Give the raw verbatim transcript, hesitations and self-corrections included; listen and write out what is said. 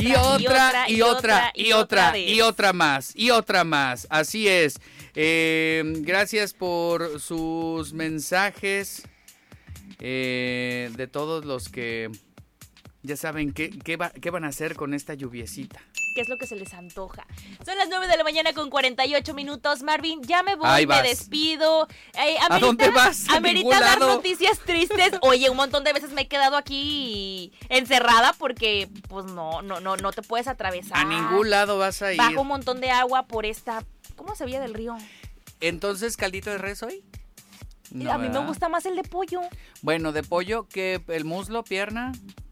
y otra, y otra, y otra, y otra más, y otra más. Así es. Eh, gracias por sus mensajes, eh, de todos los que ya saben qué, qué, va, qué van a hacer con esta lluviecita. ¿Qué es lo que se les antoja? Son las nueve de la mañana con cuarenta y ocho minutos. Marvin, ya me voy, me despido. Eh, amerita, ¿A dónde vas? ¿A amerita dar noticias tristes. Oye, un montón de veces me he quedado aquí encerrada porque, pues, no, no, no, no te puedes atravesar. A ningún lado vas a ir. Bajo un montón de agua por esta... ¿Cómo se veía del río? ¿Entonces caldito de res hoy? No, a mí ¿verdad? Me gusta más el de pollo. Bueno, de pollo, que el muslo, pierna...